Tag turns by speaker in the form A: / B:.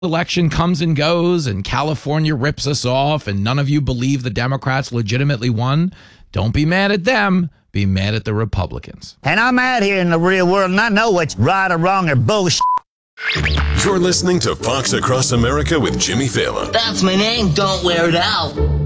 A: election comes and goes and California rips us off and none of you believe the Democrats legitimately won, don't be mad at them. Be mad at the Republicans.
B: And I'm out here in the real world, and I know what's right or wrong or bullshit.
C: You're listening to Fox Across America with Jimmy Fallon.
D: That's my name. Don't wear it out.